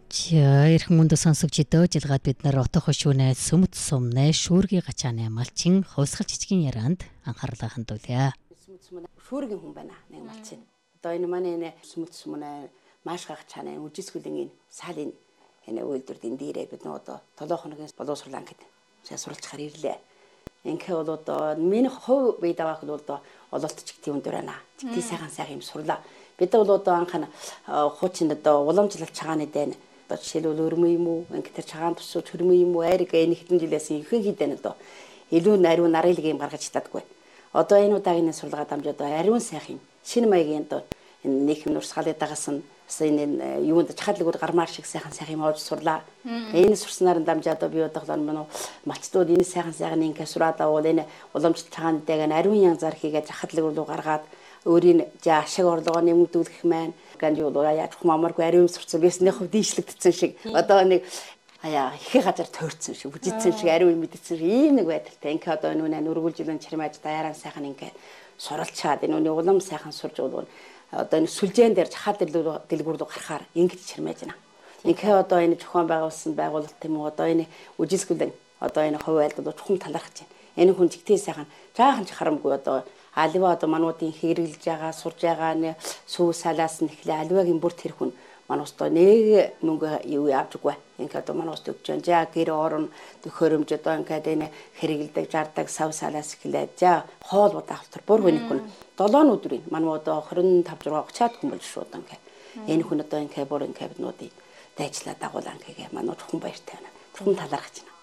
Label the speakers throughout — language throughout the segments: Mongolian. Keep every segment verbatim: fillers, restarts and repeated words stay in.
Speaker 1: За эрх мөндө сонсогч дөөжилгаад бид нар отох хөшүүнэ сүмт сумнэ шүүргийн гачааны малчин хувьсгал жижигэн яранд анхаарлаа хандуулъя.
Speaker 2: Сүмт сумнэ шүүргийн хүн байна нэг малчин. Одоо энэ манай энэ сүмт сумнэ маш гачааны үжисгүлийн салын энэ үйлдвэрд энэ дээрээ бид нөө одоо толгой хоногийн боловсруулан гэдэг сайн суралцахаар ирлээ. Ингээ бол одоо миний хувь бие даах бол одоо ололтч гэх юм дээр байна. Тэгтээ сайхан сайхан юм сурлаа. Бид бол одоо анхана хуучин одоо уламжлалт чагааны дэйн одоо жишээлбэл өрмө юм уу ингээ тэр чагаан тусуу төрмө юм уу айрэг энэ хэдэн жилээс ихэнх хідэн одоо илүү ариун нарыг юм гаргаж чаддаггүй. Одоо энэ удаагийн сурлагаа дамжаад ариун сайхан шинэ маягийн одоо энэ нийгэм нурсгалыг дагасан энэ юунд чахалгууд гармаар шиг сайхан сайхан юм олж сурлаа. Энэ сурснаар дамжаад би удааглаа манай малчдууд энэ сайхан сайхан ингээ сураад авал энэ уламжлалт чагааны дэйг ариун янзаар хийгээд чахалгууд руу гаргаад өөрийн жаа ашиг орлогоо нэмэгдүүлэх маань ганд юу яаж хумамаргүй ариун сурцсан байсны хувьд дийшлэгдсэн шиг одоо нэг аяа их газар тойрцсон шиг бүжигдсэн шиг ариун мэдсэн шиг ийм нэг байдалтай ингээ одоо нүнэ нүргүүлжилэн чирмэж даяараа сайхан ингээ суралцаад энэ нүний улам сайхан сурж уулна одоо энэ сүлжээн дээр чахал дэлгүүр рүү гарахаар ингэж чирмэж байна. Ингээ одоо энэ зохион байгуулсан байгуулалт юм уу одоо энэ үжилсгүлэн одоо энэ хувь айлдууд чухам талархаж байна. Энэ хүн жигтэй сайхан жаахан ч харамгүй одоо аливаа одоо мануудын хэрэглэж байгаа сурж байгаа нэ сүү салаас нь эхлээ аливаагийн бүр тэр хүн мануустай нэг мөнгө юу явжгүй. Ингээ одоо мануус өгч जैन. За гэр орон төхөөрөмж одоо ингээд энэ хэрэглэдэг жардаг сав салаас эхлээд за хоол удаа автар бүр хүний хүн долоон өдрийн мануу одоо двадцать пять зураг очаад хүн болж шууд ингээ. Энэ хүн одоо ингээ бүр ингээ биднуудыг дайжлаа дагуулаа ингээ мануу хүн баяртай байна. Чухам талархаж байна.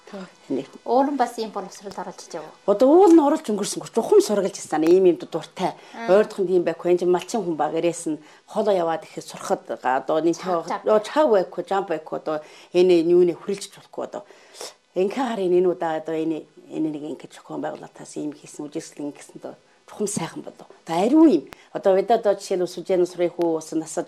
Speaker 3: Уул бас ийм боловсрол оруулж ижив.
Speaker 2: Одоо уул нь оруулж өнгөрсөн гоо чухам сургалж ирсэн. Ийм юм дуртай. Ойрдохын тийм байхгүй. Энд малчин хүн багээрээс нь холоо яваад ихэд сурахад одоо нэг чав байхгүй, жамп байхгүй одоо энэ юуны хүрэлж болохгүй одоо. Ингээ харин энэ удаа одоо энэ энэ нэг ингээ зохион байгуулалтаас ийм хийсэн үжиглэн гэсэн доо чухам сайхан болов. Одоо ариун юм. Одоо бид одоо жишээл сүжээн сурах уу усан насаж